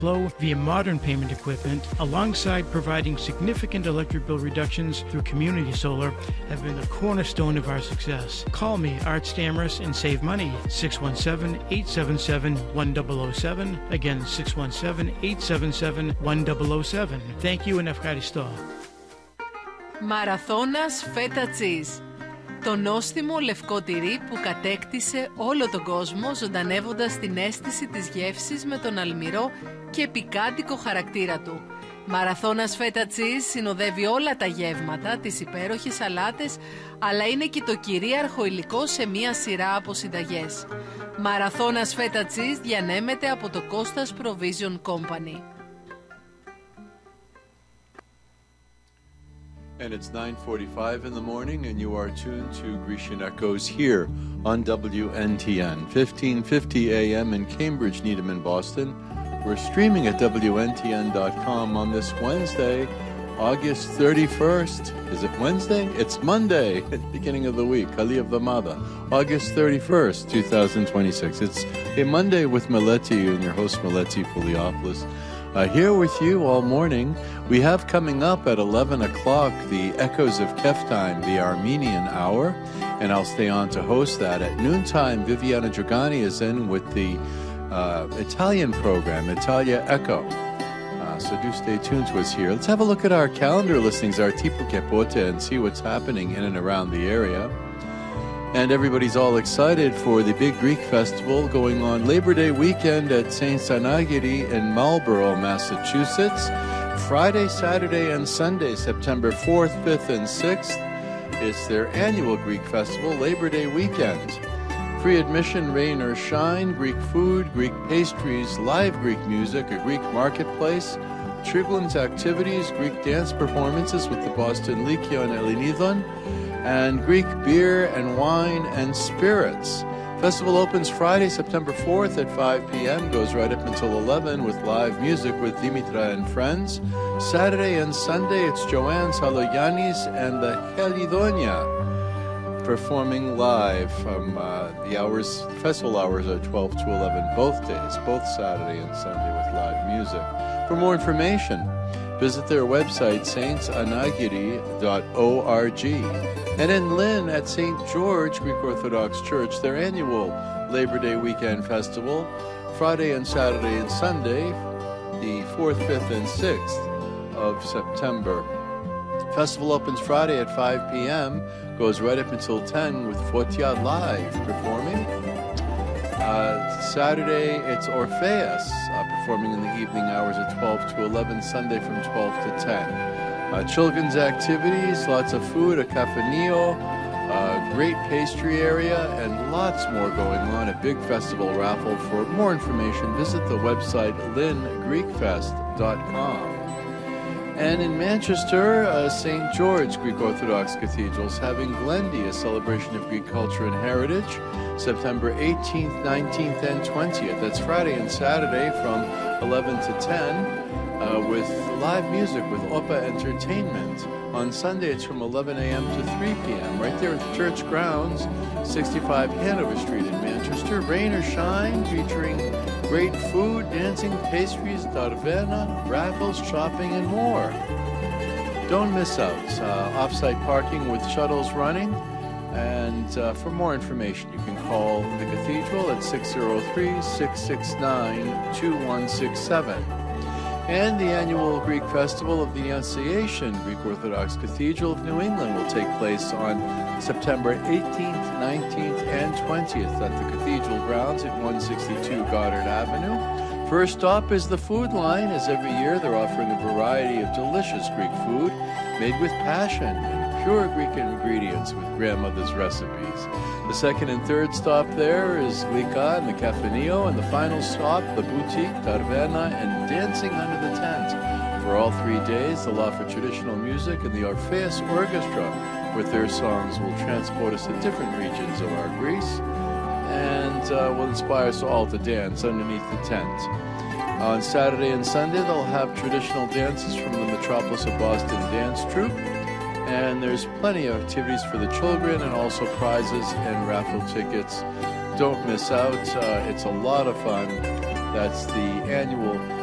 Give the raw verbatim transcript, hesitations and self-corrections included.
flow via modern payment equipment, alongside providing significant electric bill reductions through community solar, have been the cornerstone of our success. Call me, Art Stamras, and save money. six one seven, eight seven seven, one zero zero seven. Again, six one seven, eight seven seven, one zero zero seven. Thank you and ευχαριστώ. Μαραθώνας φέτα τσίζ. Το νόστιμο λευκό τυρί που κατέκτησε όλο τον κόσμο, ζωντανεύοντας την αίσθηση της γεύσης με τον αλμυρό και πικάντικο χαρακτήρα του. Μαραθώνας φέτα τσίζ συνοδεύει όλα τα γεύματα, τις υπέροχες σαλάτες, αλλά είναι και το κυρίαρχο υλικό σε μία σειρά από συνταγές. Μαραθώνας φέτα τσίζ διανέμεται από το Costas Provision Company. And it's nine forty-five in the morning, and you are tuned to Grecian Echoes here on W N T N, fifteen fifty A M in Cambridge, Needham, and Boston. We're streaming at W N T N dot com on this Wednesday, August thirty-first. Is it Wednesday? It's Monday, beginning of the week, Kali of the Mada, August thirty-first, two thousand twenty-six. It's a Monday with Meleti and your host, Meleti Pouliopoulos. Uh, here with you all morning. We have coming up at eleven o'clock the Echoes of Keftime, the Armenian Hour, and I'll stay on to host that. At noontime, Viviana Dragani is in with the uh, Italian program, Italia Echo. Uh, so do stay tuned to us here. Let's have a look at our calendar listings, our Tipo Kepote, and see what's happening in and around the area. And everybody's all excited for the big Greek festival going on Labor Day weekend at Saint Anagiri in Marlborough, Massachusetts. Friday, Saturday, and Sunday, September fourth, fifth, and sixth. It's their annual Greek festival, Labor Day weekend. Free admission, rain or shine, Greek food, Greek pastries, live Greek music, a Greek marketplace, children's activities, Greek dance performances with the Boston Lyceon Elinidon, and Greek beer and wine and spirits. Festival opens Friday, September fourth at five p.m., goes right up until eleven with live music with Dimitra and friends. Saturday and Sunday, it's Joanne Saloyanis and the Helidonia performing live from uh, the hours, festival hours are twelve to eleven both days, both Saturday and Sunday with live music. For more information, visit their website, saints anagiri dot org. And in Lynn at Saint George Greek Orthodox Church, their annual Labor Day weekend festival, Friday and Saturday and Sunday, the fourth, fifth, and sixth of September. Festival opens Friday at five p.m., goes right up until ten with Fotia Live performing. Uh, Saturday, it's Orpheus uh, performing in the evening hours at twelve to eleven, Sunday from twelve to ten. Uh, children's activities, lots of food, a cafaneo, uh, great pastry area, and lots more going on. A big festival raffle. For more information, visit the website lynn greek fest dot com. And in Manchester, uh, Saint George Greek Orthodox Cathedral is having Glendy, a celebration of Greek culture and heritage, September eighteenth, nineteenth, and twentieth. That's Friday and Saturday from eleven to ten. Uh, with live music with Opa Entertainment. On Sunday, it's from eleven a.m. to three p.m. right there at the church grounds, sixty-five Hanover Street in Manchester. Rain or shine, featuring great food, dancing, pastries, taverna, raffles, shopping, and more. Don't miss out. Uh, off-site parking with shuttles running. And uh, for more information, you can call the Cathedral at six oh three, six six nine, two one six seven. And the annual Greek Festival of the Annunciation, Greek Orthodox Cathedral of New England, will take place on September eighteenth, nineteenth, and twentieth at the Cathedral grounds at one sixty-two Goddard Avenue. First stop is the Food Line, as every year they're offering a variety of delicious Greek food made with passion and pure Greek ingredients with grandmother's recipes. The second and third stop there is Glika and the Cafaneo, and the final stop, the Boutique, Taverna, and Dancing Under the Tent. For all three days, the Law for Traditional Music and the Orpheus Orchestra, with their songs, will transport us to different regions of our Greece and uh, will inspire us all to dance underneath the tent. On Saturday and Sunday, they'll have traditional dances from the Metropolis of Boston Dance Troupe. And there's plenty of activities for the children and also prizes and raffle tickets. Don't miss out. Uh, it's a lot of fun. That's the annual